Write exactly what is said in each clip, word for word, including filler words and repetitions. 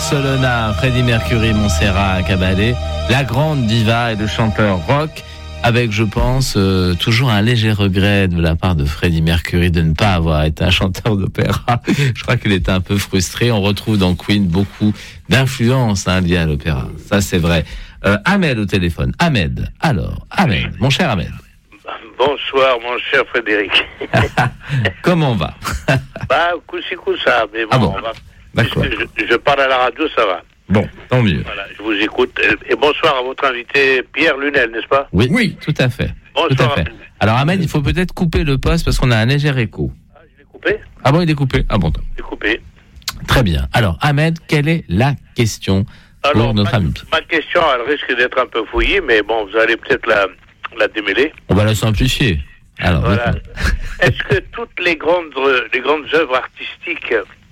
Barcelona, Freddie Mercury, Montserrat Caballé, la grande diva et le chanteur rock, avec, je pense, euh, toujours un léger regret de la part de Freddie Mercury de ne pas avoir été un chanteur d'opéra. Je crois qu'il était un peu frustré. On retrouve dans Queen beaucoup d'influence hein, liée à l'opéra. Ça, c'est vrai. Euh, Ahmed au téléphone. Ahmed. Alors, Ahmed, mon cher Ahmed. Bonsoir, mon cher Frédéric. Comment on va? Bah, coup-ci, coup-ça, mais bon, ah bon on va... D'accord. Je, je parle à la radio, ça va. Bon, tant mieux. Voilà, je vous écoute. Et bonsoir à votre invité, Pierre Lunel, n'est-ce pas? Oui, oui, tout à fait. Bonsoir. Tout à fait. Alors, Ahmed, il faut peut-être couper le poste parce qu'on a un léger écho. Ah, je l'ai coupé? Ah bon, il est coupé? Ah bon. Il est coupé. Très bien. Alors, Ahmed, quelle est la question pour Alors, notre ma, ami? ma question, elle risque d'être un peu fouillée, mais bon, vous allez peut-être la, la démêler. On va la simplifier. Alors, voilà. Est-ce que toutes les grandes, les grandes œuvres artistiques,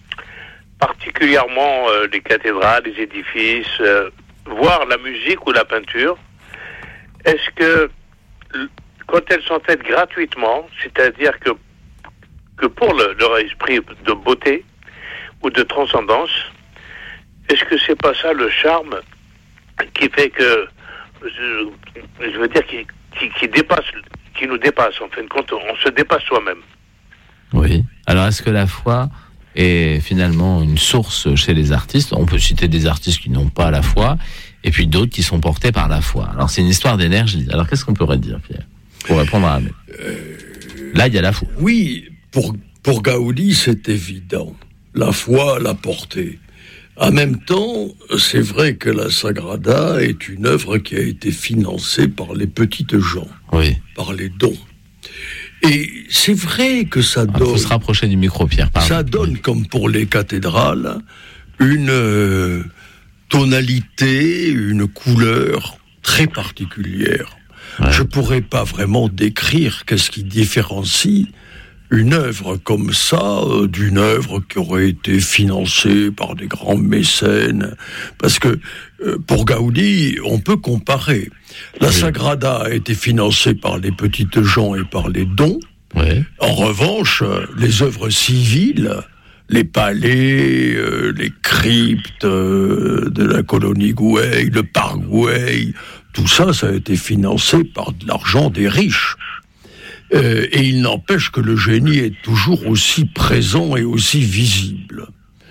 particulièrement euh, les cathédrales, les édifices, euh, voire la musique ou la peinture, est-ce que quand elles sont faites gratuitement, c'est-à-dire que, que pour le, leur esprit de beauté ou de transcendance, est-ce que c'est pas ça le charme qui fait que, je, je veux dire, qui, qui, qui dépasse, qui nous dépasse, en fin de compte, on se dépasse soi-même. Oui. Alors, est-ce que la foi est finalement une source chez les artistes? On peut citer des artistes qui n'ont pas la foi, et puis d'autres qui sont portés par la foi. Alors, c'est une histoire d'énergie. Alors, qu'est-ce qu'on pourrait dire, Pierre, pour répondre à Ahmed? euh, Là, il y a la foi. Oui, pour, pour Gaudi, c'est évident. La foi, la portée. En même temps, c'est vrai que la Sagrada est une œuvre qui a été financée par les petites gens, oui, par les dons. Et c'est vrai que ça donne... Il faut se rapprocher du micro, Pierre. Pardon. Ça donne, oui, comme pour les cathédrales, une euh, tonalité, une couleur très particulière. Ouais. Je ne pourrais pas vraiment décrire qu'est-ce qui différencie une œuvre comme ça euh, d'une œuvre qui aurait été financée par des grands mécènes. Parce que euh, pour Gaudi, on peut comparer. La oui. Sagrada a été financée par les petites gens et par les dons. Oui. En revanche, euh, les œuvres civiles, les palais, euh, les cryptes euh, de la colonie Güell, le parc Güell, tout ça, ça a été financé par de l'argent des riches. Euh, et il n'empêche que le génie est toujours aussi présent et aussi visible.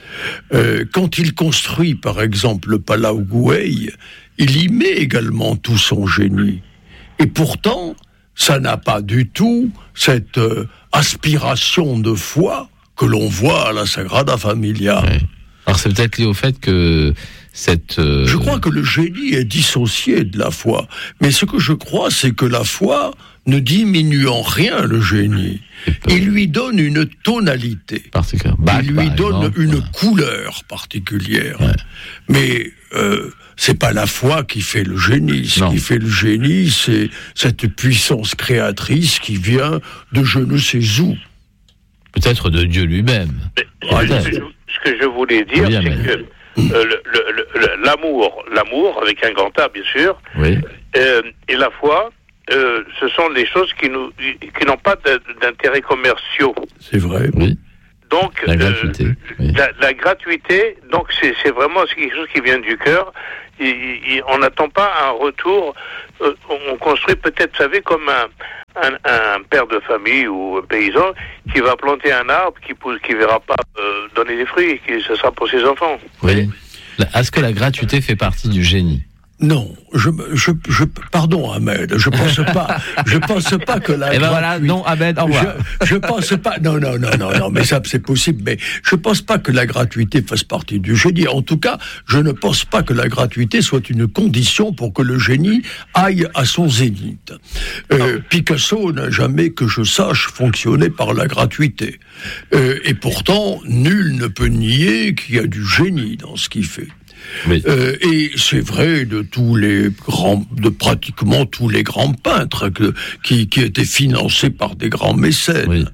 Euh, quand il construit, par exemple, le Palau Güell, il y met également tout son génie. Et pourtant, ça n'a pas du tout cette euh, aspiration de foi que l'on voit à la Sagrada Familia. Oui. Alors c'est peut-être lié au fait que cette... Euh... Je crois que le génie est dissocié de la foi. Mais ce que je crois, c'est que la foi ne diminue en rien le génie. Il lui donne une tonalité. Bach, il lui donne exemple, une ouais. couleur particulière. Ouais. Mais euh, c'est pas la foi qui fait le génie. Ce non. qui fait le génie, c'est cette puissance créatrice qui vient de je ne sais où. Peut-être de Dieu lui-même. Mais, ce, que je, ce que je voulais dire, oui, c'est mais... que euh, le, le, le, l'amour, l'amour avec un grand A, bien sûr, oui. euh, et la foi, euh, ce sont des choses qui, nous, qui n'ont pas d'intérêt commerciaux. C'est vrai. Oui. Donc, la gratuité. Euh, oui. la, la gratuité, donc c'est, c'est vraiment quelque chose qui vient du cœur. Il, il, on n'attend pas un retour. Euh, on construit peut-être, vous savez, comme un, un, un père de famille ou un paysan qui va planter un arbre qui pousse, qui verra pas euh, donner des fruits, qui ce sera pour ses enfants. Oui. Est-ce que la gratuité fait partie du génie? Non, je, je, je, pardon Ahmed, je pense pas, je pense pas que la. Et ben voilà, non Ahmed, au revoir. Je, je pense pas, non, non, non, non, non, mais ça c'est possible, mais je pense pas que la gratuité fasse partie du génie. En tout cas, je ne pense pas que la gratuité soit une condition pour que le génie aille à son zénith. Euh, Picasso n'a jamais, que je sache, fonctionné par la gratuité. Euh, et pourtant, nul ne peut nier qu'il y a du génie dans ce qu'il fait. Oui. Euh, et c'est vrai de tous les grands, de pratiquement tous les grands peintres que, qui, qui étaient financés par des grands mécènes. Oui.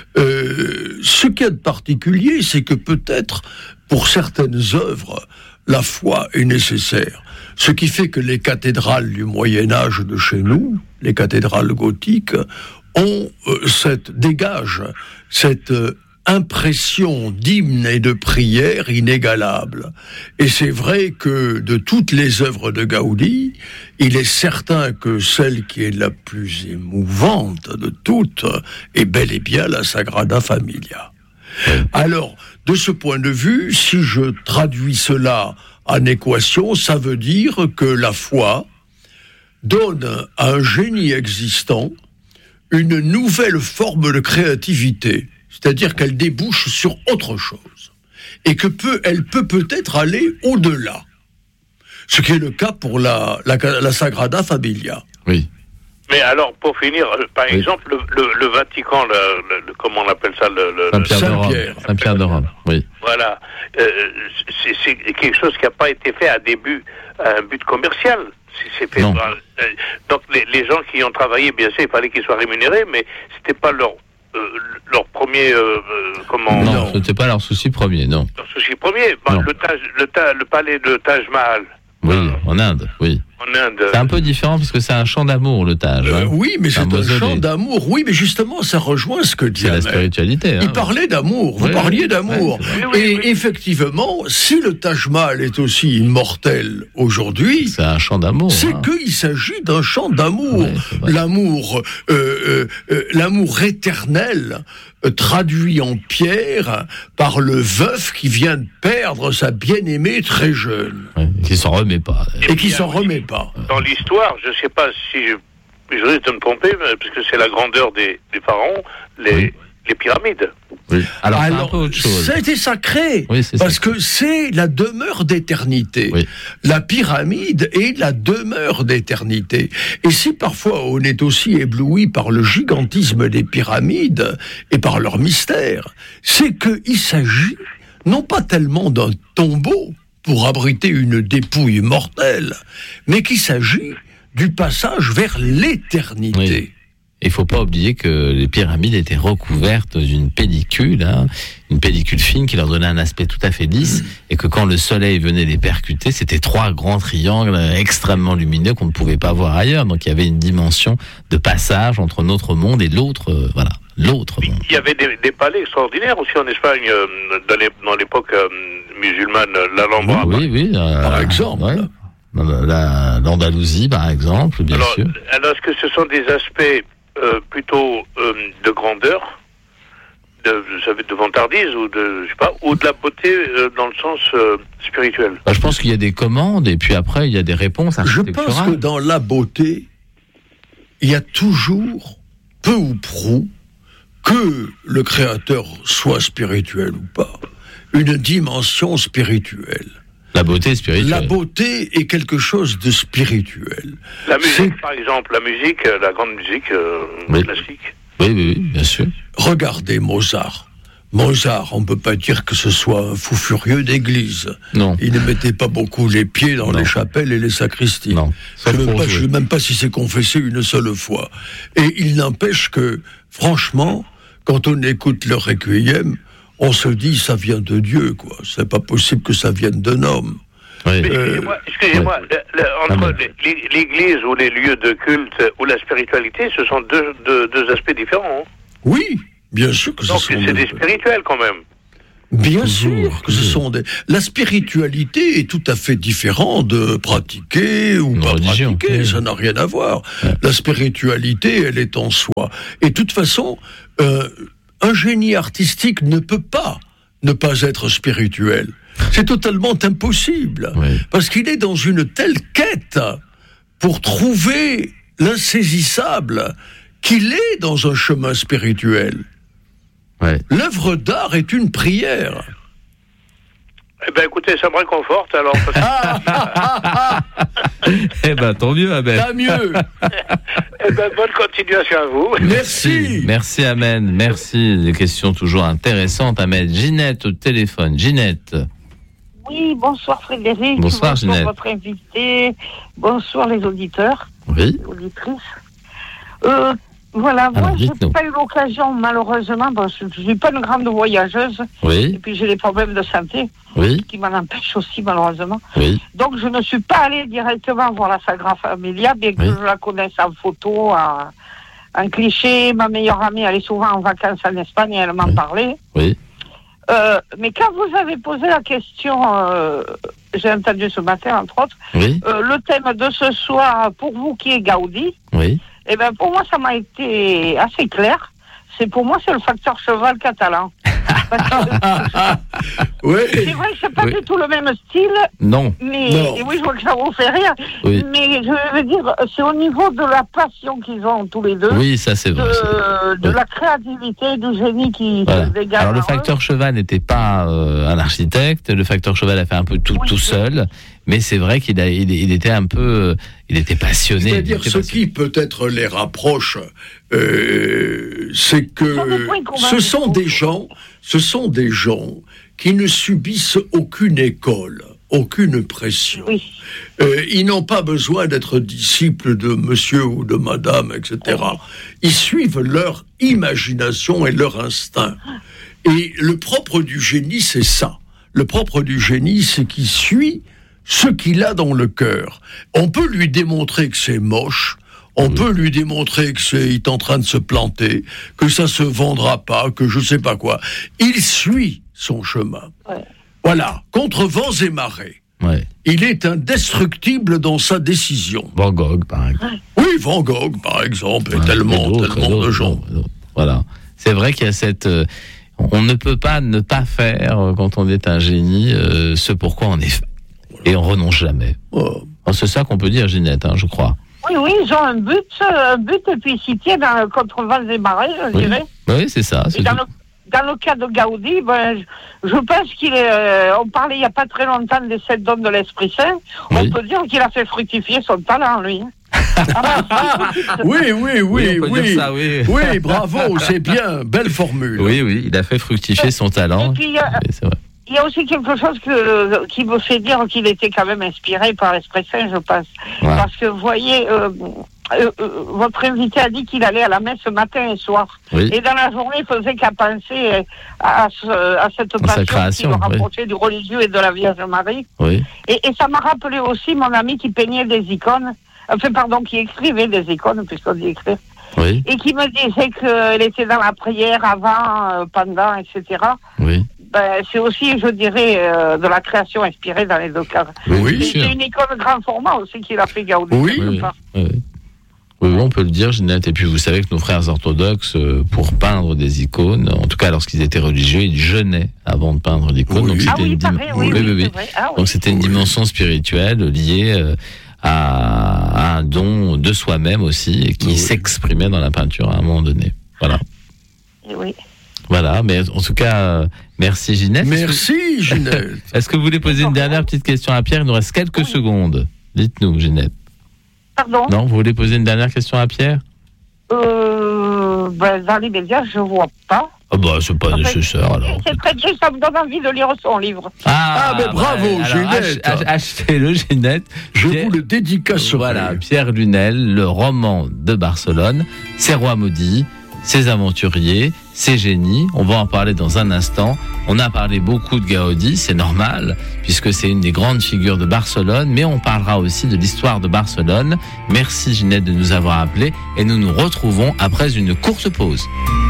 Euh, ce qu'il y a de particulier, c'est que peut-être pour certaines œuvres, la foi est nécessaire. Ce qui fait que les cathédrales du Moyen-Âge de chez nous, les cathédrales gothiques, ont euh, cette dégage, cette euh, impression d'hymne et de prière inégalable. Et c'est vrai que de toutes les œuvres de Gaudi, il est certain que celle qui est la plus émouvante de toutes est bel et bien la Sagrada Familia. Alors, de ce point de vue, si je traduis cela en équation, ça veut dire que la foi donne à un génie existant une nouvelle forme de créativité, c'est-à-dire qu'elle débouche sur autre chose, et que peut, elle peut peut-être aller au-delà, ce qui est le cas pour la, la, la Sagrada Familia. Oui. Mais alors, pour finir, par oui. exemple, le, le, le Vatican, le, le, comment on appelle ça, le, le Saint-Pierre de Saint-Pierre. Rome. Saint-Pierre de Rome, oui. Voilà, euh, c'est, c'est quelque chose qui n'a pas été fait à début, à un but commercial. C'est fait Non. par, euh, donc les, les gens qui y ont travaillé, bien sûr, il fallait qu'ils soient rémunérés, mais c'était pas leur euh, leur premier euh, comment Non, Non. c'était pas leur souci premier, non. leur souci premier. Ben, Non. le Taj, le, Ta- le palais de Taj Mahal Oui, en Inde, oui. en Inde. C'est un peu différent parce que c'est un chant d'amour, le Taj. Euh, hein. oui, mais c'est un, mausolée. chant d'amour. Oui, mais justement, ça rejoint ce que dit C'est la Ahmed. spiritualité. Hein. Il parlait d'amour, vous Oui, parliez oui, d'amour. oui, c'est vrai. Et Oui, oui. effectivement, si le Taj Mahal est aussi immortel aujourd'hui, C'est un chant d'amour. c'est hein. qu'il s'agit d'un chant d'amour. Oui, c'est vrai. L'amour, euh, euh, euh, l'amour éternel, euh, traduit en pierre par le veuf qui vient de perdre sa bien-aimée très jeune Ouais, qui s'en remet pas. et qui bien, s'en oui. remet pas. Dans l'histoire, je ne sais pas si je, je risque de me tromper, mais- parce que c'est la grandeur des, des pharaons, les, Oui. les pyramides. Oui. Alors, c'est un Alors, peu autre chose. ça a été sacré, Oui, c'est parce sacré. que c'est la demeure d'éternité. Oui. La pyramide est la demeure d'éternité. Et si parfois on est aussi ébloui par le gigantisme des pyramides et par leur mystère, c'est qu'il s'agit non pas tellement d'un tombeau pour abriter une dépouille mortelle, mais qu'il s'agit du passage vers l'éternité. Oui. Il faut pas oublier que les pyramides étaient recouvertes d'une pellicule, hein, une pellicule fine qui leur donnait un aspect tout à fait lisse, mmh. et que quand le soleil venait les percuter, c'était trois grands triangles extrêmement lumineux qu'on ne pouvait pas voir ailleurs. Donc il y avait une dimension de passage entre notre monde et l'autre, euh, voilà, l'autre monde. Il y avait des, des palais extraordinaires aussi en Espagne, euh, dans, les, dans l'époque euh, musulmane, l'Alhambra. Oui, oui. Euh, Par exemple. Ouais. La, l'Andalousie, par exemple, bien alors, sûr. Alors, est-ce que ce sont des aspects euh, plutôt euh, de grandeur, de, vous savez, de vantardise ou de, je sais pas, ou de la beauté euh, dans le sens euh, spirituel? Bah, je pense qu'il y a des commandes et puis après il y a des réponses Je architecturales. pense que dans la beauté, il y a toujours, peu ou prou, que le créateur soit spirituel ou pas, une dimension spirituelle. La beauté spirituelle. La beauté est quelque chose de spirituel. La musique, C'est... par exemple, la musique, euh, la grande musique euh, Oui. classique. Oui, oui, oui, bien sûr. Regardez Mozart. Mozart, on ne peut pas dire que ce soit un fou furieux d'église. Non. Il ne mettait pas beaucoup les pieds dans Non. les chapelles et les sacristies. Non. Je ne Sauf pour sais jouer. même pas si c'est confessé une seule fois. Et il n'empêche que, franchement, quand on écoute le requiem, on se dit ça vient de Dieu, quoi. C'est pas possible que ça vienne d'un homme. Oui. Mais Euh, excusez-moi, excusez-moi ouais. le- le- entre Ah, mais- l'é- l'église ou les lieux de culte ou la spiritualité, ce sont deux, deux, deux aspects différents. hein. Oui, bien sûr que Donc ce sont c'est des spirituels quand même. Bien Toujours, sûr que ce toujours. sont des... La spiritualité est tout à fait différente de pratiquer ou Une pas religion. pratiquer, Oui. ça n'a rien à voir. Ouais. La spiritualité, elle est en soi. Et de toute façon, euh, un génie artistique ne peut pas ne pas être spirituel. C'est totalement impossible. Oui. Parce qu'il est dans une telle quête pour trouver l'insaisissable qu'il est dans un chemin spirituel. Ouais. L'œuvre d'art est une prière. Eh ben écoutez, ça me réconforte alors. Parce que... Eh ben, tant mieux, Ahmed. Pas mieux. eh ben bonne continuation à vous. Merci. Merci, Ahmed. Merci. Des questions toujours intéressantes, Ahmed. Ginette au téléphone. Ginette. Oui, bonsoir Frédéric. Bonsoir, Ginette. votre invité. Bonsoir les auditeurs, Oui. auditrices. Euh, voilà, Alors, moi, j'ai dites-nous. pas eu l'occasion, malheureusement, parce que je suis pas une grande voyageuse, et Oui. puis j'ai des problèmes de santé Oui. qui m'en empêchent aussi, malheureusement. Oui. Donc, je ne suis pas allée directement voir la Sagrada Familia, bien que Oui. je la connaisse en photo, en, un cliché. Ma meilleure amie, elle est souvent en vacances en Espagne et elle m'en Oui. parlait. Oui. Euh, mais quand vous avez posé la question, euh, j'ai entendu ce matin, entre autres, Oui. euh, le thème de ce soir, pour vous qui est Gaudi, Oui. eh ben pour moi, ça m'a été assez clair. C'est pour moi, c'est le facteur cheval catalan. Parce que, Oui. c'est vrai que c'est pas Oui. du tout le même style, Non. mais Non. et oui, je vois que ça vous fait rire. Oui. Mais je veux dire, c'est au niveau de la passion qu'ils ont tous les deux, Oui, ça c'est vrai. c'est- de, de Oui. la créativité, du génie qui Voilà. se dégage. Alors le en eux. facteur cheval n'était pas euh, un architecte, le facteur cheval a fait un peu tout Oui, tout oui. seul, mais c'est vrai qu'il a, il, il était un peu, euh, il était passionné. C'est-à-dire, il était ce passionné. qui peut-être les rapproche, euh, c'est Ce sont des que points communs, ce je sont trouve. des gens, ce sont des gens qui ne subissent aucune école, aucune pression. Oui. Euh, ils n'ont pas besoin d'être disciples de monsieur ou de madame, et cetera. Ils suivent leur imagination et leur instinct. Et le propre du génie, c'est ça. Le propre du génie, c'est qu'il suit ce qu'il a dans le cœur. On peut lui démontrer que c'est moche, on peut lui démontrer que c'est, il est en train de se planter, que ça se vendra pas, que je sais pas quoi. Il suit son chemin. Ouais. Voilà, contre vents et marées. Ouais. Il est indestructible dans sa décision. Van Gogh, par exemple. Oui, Van Gogh, par exemple, et Ouais, tellement, et d'autres, tellement et de d'autres, gens. d'autres, d'autres. Voilà. C'est vrai qu'il y a cette. euh, on ne peut pas ne pas faire, euh, quand on est un génie, euh, ce pourquoi on est fait. Et on renonce jamais. Oh. Alors, c'est ça qu'on peut dire, Ginette, hein, je crois. Oui, oui, ils ont un but, un but, et puis ils s'y tiennent dans- contre vents et marées, je Oui. dirais. Oui, c'est ça. C'est Et dans tout. le, dans le cas de Gaudi, ben, je, je pense qu'il est. euh, on parlait il n'y a pas très longtemps des sept dons de l'Esprit Saint. Oui. On peut dire qu'il a fait fructifier son talent, lui. Ah, Oui, oui, oui, on peut oui. dire ça, oui. Oui, bravo, c'est bien, belle formule. Oui, oui, il a fait fructifier son talent. Et puis, il y a- Oui, c'est vrai. Il y a aussi quelque chose que, qui me fait dire qu'il était quand même inspiré par l'Esprit Saint, je pense. Ouais. Parce que, vous voyez, euh, euh, euh, votre invité a dit qu'il allait à la messe matin et soir. Oui. Et dans la journée, il faisait qu'à penser à, à, ce, à cette À sa passion création, qui le oui. rapprochait du religieux et de la Vierge Marie. Oui. Et, et ça m'a rappelé aussi mon ami qui peignait des icônes, enfin, pardon, qui écrivait des icônes, puisqu'on dit écrire, Oui. et qui me disait qu'elle était dans la prière avant, euh, pendant, et cetera. Oui. Ben, c'est aussi, je dirais, euh, de la création inspirée dans les deux cas. Oui, C'est sûr. une icône grand format aussi qu'il a fait Gaudi. Oui. quelque Oui, part. oui, oui. Oui, oui, on peut le dire, Ginette. Et puis, vous savez que nos frères orthodoxes, euh, pour peindre des icônes, en tout cas lorsqu'ils étaient religieux, ils jeûnaient avant de peindre l'icône. Oui. Donc, Ah c'était oui, une dim- pareil, oui, oui, oui, oui, oui. c'est vrai. Ah oui. Donc, c'était une dimension spirituelle liée euh, à, à un don de soi-même aussi, et qui Oui. s'exprimait dans la peinture à un moment donné. Voilà. Et oui. Voilà. Mais en tout cas, euh, merci, Ginette. Est-ce que- Merci, Ginette. Est-ce que vous voulez poser une dernière petite question à Pierre? Il nous reste quelques Oui. secondes. Dites-nous, Ginette. Pardon Non, vous voulez poser une dernière question à Pierre? euh, ben, Dans les médias, je ne vois pas. Ah bah, c'est pas En fait, nécessaire, alors. C'est très bien, ça me donne envie de lire son livre. Ah, mais bravo, alors, Ginette. ach- ach- Achetez-le, Ginette. Je Pierre- vous le dédicacerai. Voilà, Pierre Lunel, le roman de Barcelone, ses rois maudits, ses aventuriers, ses génies. On va en parler dans un instant. On a parlé beaucoup de Gaudi, c'est normal, puisque c'est une des grandes figures de Barcelone, mais on parlera aussi de l'histoire de Barcelone. Merci Ginette de nous avoir appelés et nous nous retrouvons après une courte pause.